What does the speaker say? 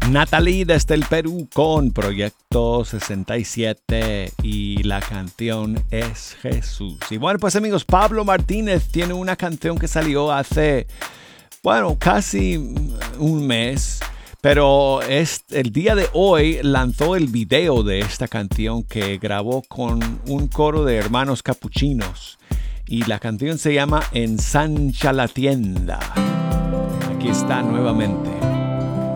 Natalie desde el Perú con Proyecto 67 y la canción es Jesús. Y bueno, pues amigos, Pablo Martínez tiene una canción que salió hace, bueno, casi un mes. Pero el día de hoy lanzó el video de esta canción que grabó con un coro de hermanos capuchinos. Y la canción se llama Ensancha la tienda. Aquí está nuevamente.